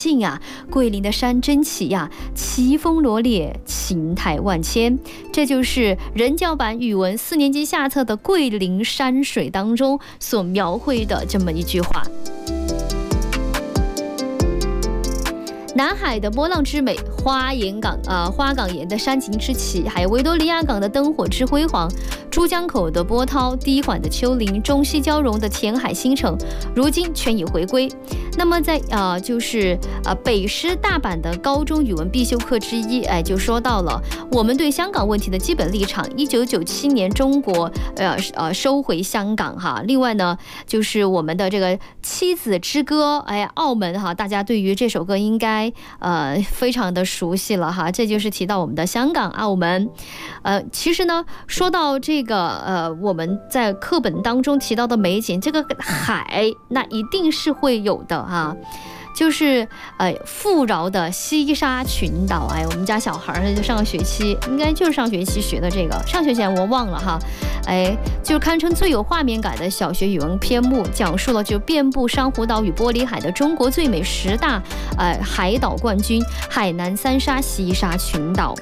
近啊，桂林的山真奇呀，奇峰罗列，形态万千。这就是人教版语文4年级下册的桂林山水当中所描绘的这么一句话。南海的波浪之美，花岗岩的山景之奇，还有维多利亚港的灯火之辉煌，珠江口的波涛，低缓的丘陵，中西交融的填海新城，如今全已回归。那么在北师大阪的高中语文必修课之一，就说到了我们对香港问题的基本立场。1997年中国收回香港哈。另外呢，就是我们的这个妻子之歌，澳门哈，大家对于这首歌应该非常的熟悉了哈。这就是提到我们的香港、澳门。其实呢，说到这个我们在课本当中提到的美景，这个海那一定是会有的哈。就是富饶的西沙群岛，我们家小孩上个学期应该就是上学期学的这个，上学期我忘了哈，就是堪称最有画面感的小学语文篇目，讲述了就遍布珊瑚岛与玻璃海的中国最美10大海岛冠军海南三沙西沙群岛。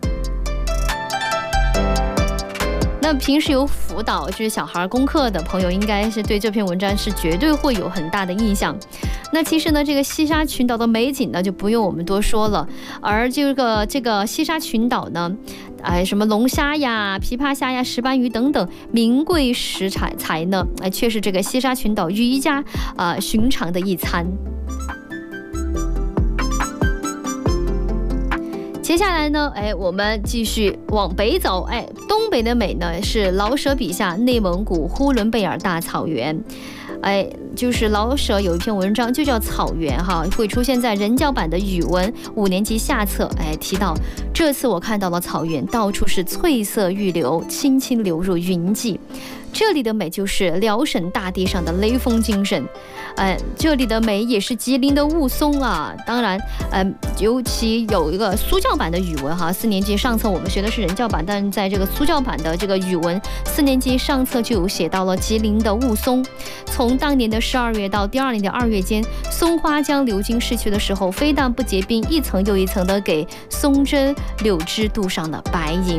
那平时有辅导就是小孩功课的朋友，应该是对这篇文章是绝对会有很大的印象。那其实呢，这个西沙群岛的美景呢，就不用我们多说了。而这个西沙群岛呢，什么龙虾呀、琵琶虾呀、石斑鱼等等名贵食材呢，却是这个西沙群岛渔家寻常的一餐。接下来呢，我们继续往北走，东北的美呢是老舍笔下内蒙古呼伦贝尔大草原。就是老舍有一篇文章就叫《草原》哈，会出现在人教版的语文5年级下册。提到这次我看到了草原，到处是翠色欲流，轻轻流入云际。这里的美就是辽沈大地上的雷锋精神，这里的美也是吉林的雾凇啊。当然，尤其有一个苏教版的语文哈，4年级上册我们学的是人教版，但在这个苏教版的这个语文4年级上册就有写到了吉林的雾凇。从当年的12月到第2年的2月间，松花江流经市区的时候，非但不结冰，一层又一层的给松针柳枝镀上了白银。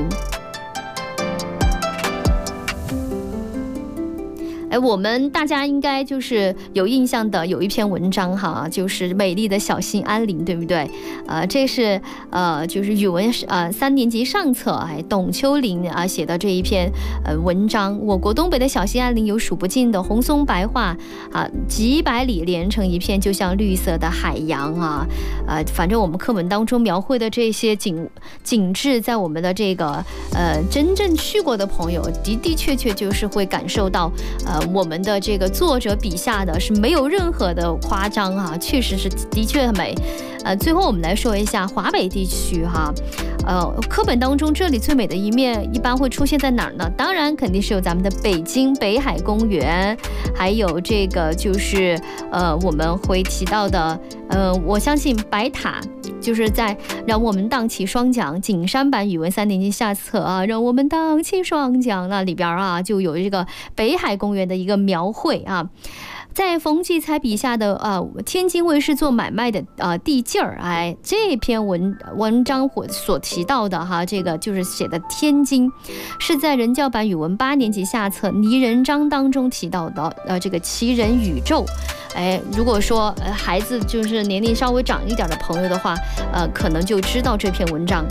我们大家应该就是有印象的有一篇文章哈，就是美丽的小兴安岭，对不对？这是就是语文3年级上册董秋林写的这一篇文章。我国东北的小兴安岭有数不尽的红松白桦几百里连成一片，就像绿色的海洋啊。反正我们课本当中描绘的这些景致，在我们的这个真正去过的朋友的确就是会感受到我们的这个作者笔下的是没有任何的夸张啊，确实是的确美。最后我们来说一下华北地区哈，课本当中这里最美的一面一般会出现在哪儿呢？当然肯定是有咱们的北京北海公园，还有这个就是我们会提到的我相信白塔，就是在让我们荡起双桨景山版语文3年级下册啊，让我们荡起双桨，那里边就有这个北海公园的一个描绘啊。在冯骥才笔下的天津卫视做买卖的地界儿，这篇文章所提到的哈，这个就是写的天津，是在人教版语文8年级下册拟人章当中提到的这个奇人宇宙。如果说孩子就是年龄稍微长一点的朋友的话，可能就知道这篇文章。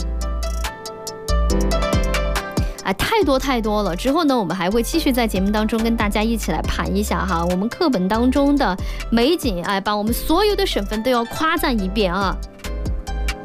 太多了。之后呢，我们还会继续在节目当中跟大家一起来盘一下哈，我们课本当中的美景，把我们所有的省份都要夸赞一遍啊。